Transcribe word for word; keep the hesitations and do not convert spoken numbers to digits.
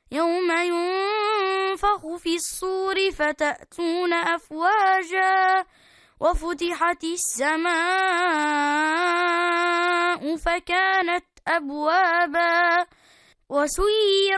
يوم ينفخ في الصور فتأتون أفواجا وفتحت السماء فكانت أبوابا وسيرت